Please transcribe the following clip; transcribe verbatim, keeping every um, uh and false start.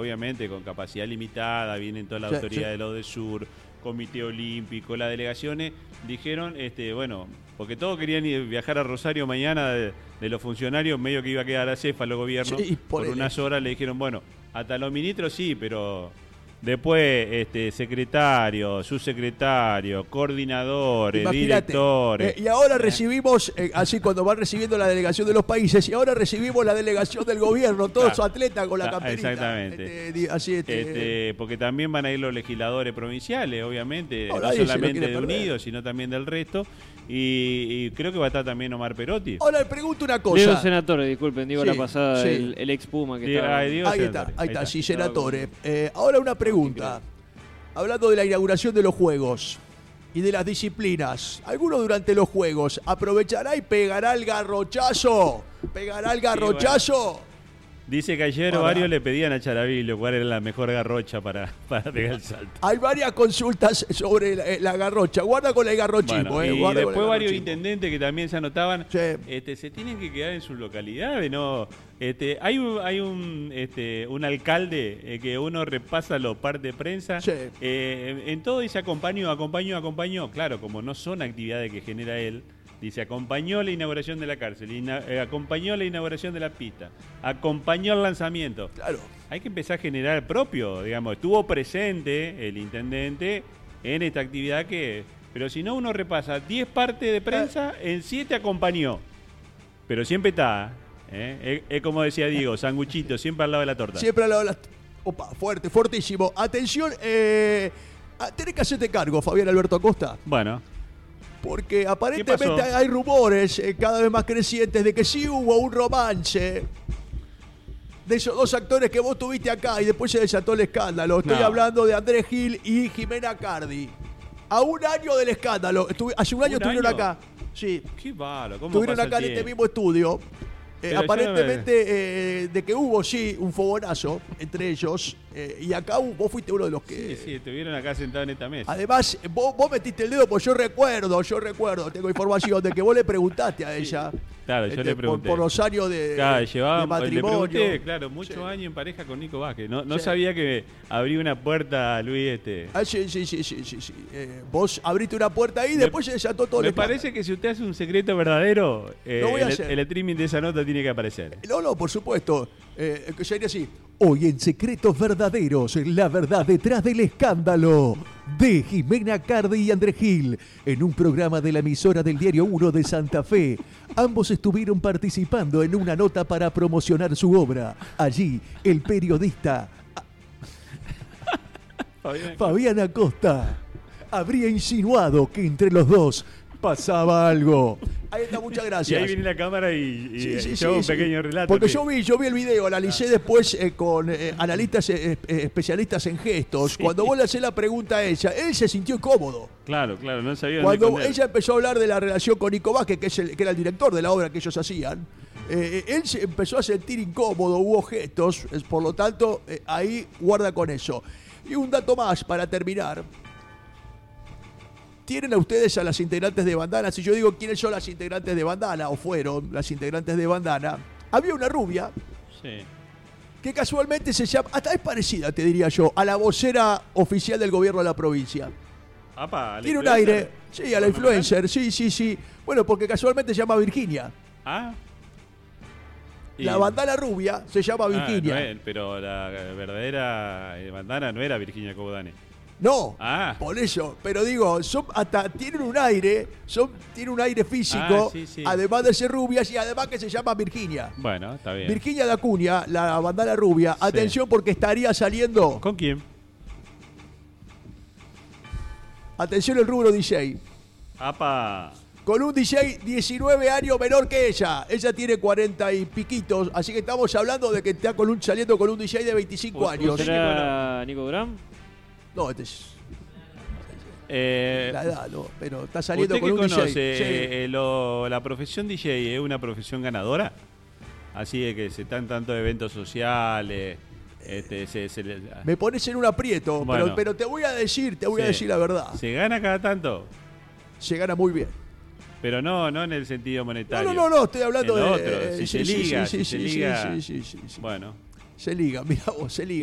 obviamente con capacidad limitada, vienen todas las Sí, autoridades sí. de la Sur, Comité Olímpico, las delegaciones, dijeron, este, bueno, porque todos querían ir, viajar a Rosario mañana de, de los funcionarios, medio que iba a quedar acéfalo el gobierno, Sí, por ponele. unas horas le dijeron, bueno, hasta los ministros sí, pero después este, secretario, subsecretario, coordinadores, Imagínate, directores. eh, y ahora recibimos, eh, así cuando van recibiendo la delegación de los países, y ahora recibimos la delegación del gobierno, todos Claro. atletas con la Ah, camperita. exactamente. Este, di- así, este, Este, porque también van a ir los legisladores provinciales, obviamente, No, no, nadie se lo solamente quiere de perder. Unidos, sino también del resto. Y, y creo que va a estar también Omar Perotti. Ahora le pregunto una Diego cosa. Senatore, disculpen, digo Sí, la pasada, sí. el, el ex Puma que Diego- estaba. ay, Diego Ahí está, Senatore, ahí está, sí, Estaba senatore. con- Eh, ahora una pregunta. Hablando de la inauguración de los Juegos y de las disciplinas, ¿alguno durante los Juegos aprovechará y pegará el garrochazo? ¿Pegará el garrochazo? Dice que ayer Ahora. varios le pedían a Charavillo cuál era la mejor garrocha para, para pegar el salto. Hay varias consultas sobre la, eh, la garrocha. Guarda con el garrochivo, Bueno, eh. y guarda con después el varios garrochivo. intendentes que también se anotaban, Sí. este, se tienen que quedar en sus localidades, ¿no? Este, hay un, hay un, este, un alcalde eh, que uno repasa los partes de prensa, Sí. eh, en todo dice acompañó, acompañó, acompañó. Claro, como no son actividades que genera él, dice acompañó la inauguración de la cárcel, ina- eh, acompañó la inauguración de la pista, acompañó el lanzamiento. Claro. Hay que empezar a generar propio, digamos, estuvo presente el intendente en esta actividad que, pero si no uno repasa diez partes de prensa, en siete acompañó, pero siempre está, ¿eh? es, es como decía Diego, sanguchito, siempre al lado de la torta. Siempre al lado de la... Opa, fuerte, fuertísimo. Atención, eh, ah, tenés que hacerte cargo, Fabián Alberto Acosta. Bueno, Porque aparentemente pasó? hay, hay rumores eh, cada vez más crecientes de que sí hubo un romance de esos dos actores que vos tuviste acá y después se desató el escándalo. Estoy No. hablando de Andrés Gil y Jimena Cardi. A un año del escándalo. Estuve- hace un año ¿Un estuvieron año? acá. Sí, qué balo, cómo estuvieron pasa el acá en este tiempo? mismo estudio. Eh, Pero yo no me- aparentemente eh, de que hubo, sí, un fogonazo entre ellos. eh, y acá hubo- vos fuiste uno de los que... Sí, sí, estuvieron acá sentados en esta mesa. Además, vos, vos metiste el dedo, pues yo recuerdo, yo recuerdo, tengo información de que vos le preguntaste a ella. Claro, yo este, le por, pregunté. por los años de, Claro, de llevaba, le matrimonio. pregunté, claro, muchos Sí. años en pareja con Nico Vázquez. No, no Sí. sabía que abría una puerta a Luis este. Ah, sí, sí, sí, sí, sí, sí. Eh, vos abriste una puerta ahí y Me- después se desató todo el Me escándalo. parece que si usted hace un secreto verdadero, eh, Lo voy a el, hacer. el streaming de esa nota tiene que aparecer. No, no, por supuesto. Eh, que sería así. Hoy en Secretos Verdaderos, la verdad detrás del escándalo de Jimena Cardi y Andrés Gil, en un programa de la emisora del Diario uno de Santa Fe. Ambos estuvieron participando en una nota para promocionar su obra. Allí, el periodista Fabián Acosta habría insinuado que entre los dos pasaba algo. Ahí está, muchas Y gracias. ahí viene la cámara y, y Sí, sí, yo sí, un sí. pequeño relato. Porque sí. yo vi, yo vi el video, analicé después eh, con eh, analistas eh, eh, especialistas en gestos. Sí. Cuando vos le hacés la pregunta a ella, él se sintió cómodo. Claro, claro, no sabía dónde Cuando esconder. ella empezó a hablar de la relación con Nico Vázquez, que, es el- que era el director de la obra que ellos hacían, eh, él se empezó a sentir incómodo, hubo gestos, es- por lo tanto, eh, ahí guarda con eso. Y un dato más para terminar. ¿Tienen a ustedes a las integrantes de Bandana? Si yo digo quiénes son las integrantes de Bandana, o fueron las integrantes de Bandana, había una rubia Sí. que casualmente se llama, hasta es parecida, te diría yo, a la vocera oficial del gobierno de la provincia. Apa, ¿la Tiene un influencer? aire, sí, a la influencer, sí, sí, sí. Bueno, porque casualmente se llama Virginia. Ah. Y- La bandana rubia se llama Ah, Virginia. no es- pero la verdadera eh, bandana no era Virginia Cobodane. No, Ah. por eso. Pero digo, son hasta tienen un aire, son, tienen un aire físico, Ah, sí, sí. además de ser rubias y además que se llama Virginia. Bueno, está bien. Virginia de Acuña, la bandana rubia, atención porque estaría saliendo, ¿Con quién? atención el rubro D J, Apa. con un D J diecinueve años menor que ella. Ella tiene cuarenta y piquitos, así que estamos hablando de que está con un, saliendo con un D J de veinticinco Usted- años. ¿Será Nico Durán? No, este es Eh, la edad, no, pero está saliendo ¿Usted con que un conoce D J. Sí. eh, lo- la profesión D J es una profesión ganadora? Así de que se están tantos eventos sociales. Este, se, se le- Me pones en un aprieto, Bueno. pero, pero te voy a decir, te voy a se- decir la verdad. Se gana cada tanto, Se gana muy bien. pero no, no en el sentido No, monetario. no, no, no, estoy hablando En de. lo otro, eh, si sí, se sí, liga, sí, si sí, se sí, liga. sí, sí, sí, sí. Bueno. Se liga, mira vos, se liga.